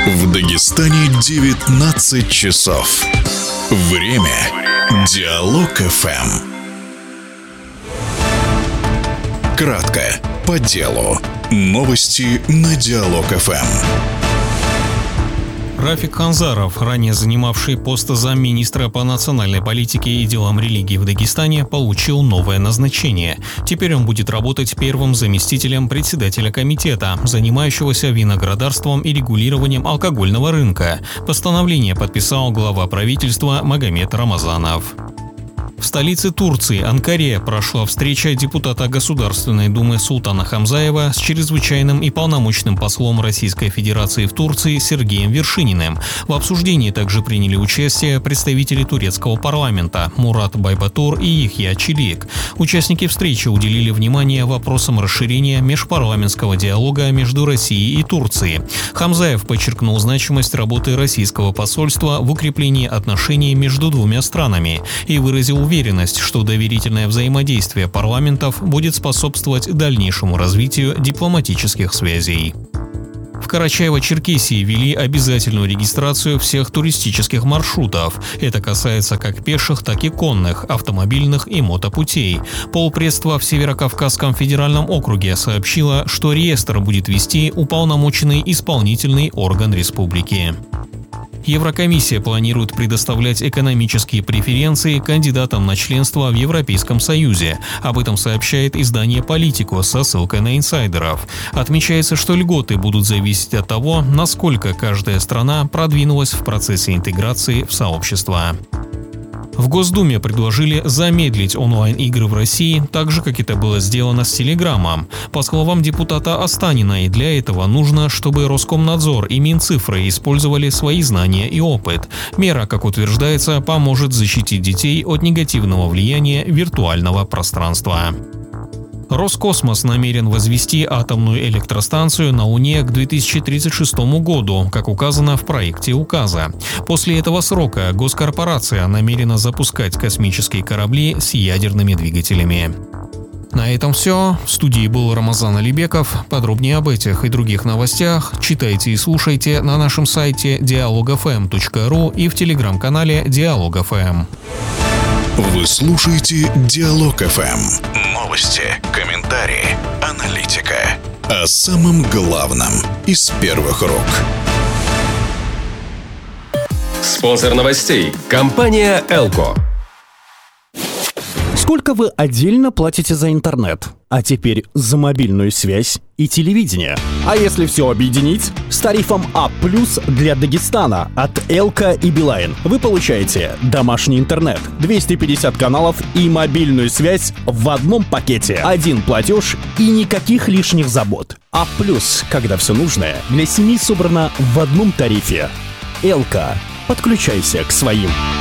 В Дагестане 19 часов. Время Диалог ФМ. Кратко, по делу. Новости на Диалог ФМ. Рафик Ханзаров, ранее занимавший пост замминистра по национальной политике и делам религии в Дагестане, получил новое назначение. Теперь он будет работать первым заместителем председателя комитета, занимающегося виноградарством и регулированием алкогольного рынка. Постановление подписал глава правительства Магомед Рамазанов. В столице Турции, Анкаре, прошла встреча депутата Государственной Думы Султана Хамзаева с чрезвычайным и полномочным послом Российской Федерации в Турции Сергеем Вершининым. В обсуждении также приняли участие представители турецкого парламента Мурат Байбатур и Яхья Челик. Участники встречи уделили внимание вопросам расширения межпарламентского диалога между Россией и Турцией. Хамзаев подчеркнул значимость работы российского посольства в укреплении отношений между двумя странами и выразил уверенность, что доверительное взаимодействие парламентов будет способствовать дальнейшему развитию дипломатических связей. В Карачаево-Черкесии ввели обязательную регистрацию всех туристических маршрутов. Это касается как пеших, так и конных, автомобильных и мотопутей. Полпредства в Северокавказском федеральном округе сообщило, что реестр будет вести уполномоченный исполнительный орган республики. Еврокомиссия планирует предоставлять экономические преференции кандидатам на членство в Европейском Союзе. Об этом сообщает издание «Политико» со ссылкой на инсайдеров. Отмечается, что льготы будут зависеть от того, насколько каждая страна продвинулась в процессе интеграции в сообщество. В Госдуме предложили замедлить онлайн-игры в России, так же, как это было сделано с Телеграмом. По словам депутата Останиной, для этого нужно, чтобы Роскомнадзор и Минцифры использовали свои знания и опыт. Мера, как утверждается, поможет защитить детей от негативного влияния виртуального пространства. Роскосмос намерен возвести атомную электростанцию на Луне к 2036 году, как указано в проекте указа. После этого срока госкорпорация намерена запускать космические корабли с ядерными двигателями. На этом все. В студии был Рамазан Алибеков. Подробнее об этих и других новостях читайте и слушайте на нашем сайте dialogfm.ru и в телеграм-канале Диалог ФМ. Вы слушаете Диалог ФМ. Новости, комментарии, аналитика. О самом главном из первых рук. Спонсор новостей – компания «Элко». Сколько вы отдельно платите за интернет? А теперь за мобильную связь и телевидение. А если все объединить? С тарифом А+ для Дагестана от Элко и Билайн вы получаете домашний интернет, 250 каналов и мобильную связь в одном пакете. Один платеж и никаких лишних забот. А+, когда все нужное для семьи собрано в одном тарифе. Элко. Подключайся к своим.